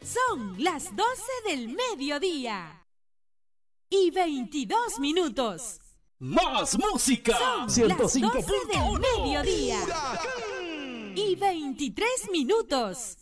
Son las 12 del mediodía y 22 minutos. ¡Más música! Son las 12 del mediodía y 23 minutos.